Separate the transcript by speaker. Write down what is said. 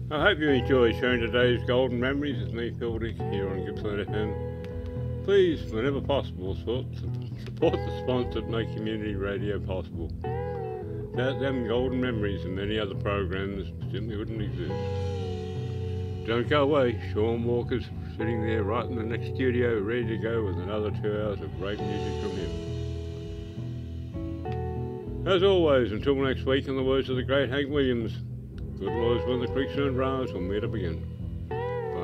Speaker 1: I hope you enjoyed sharing today's golden memories with me, Phil Dick, here on Gippsland FM. Please, whenever possible, support the sponsors that make community radio possible. Without them, golden memories and many other programs simply wouldn't exist. Don't go away. Sean Walker's sitting there right in the next studio, ready to go with another 2 hours of great music from him. As always, until next week, in the words of the great Hank Williams, good Lord's when the creeks and rise will meet up again.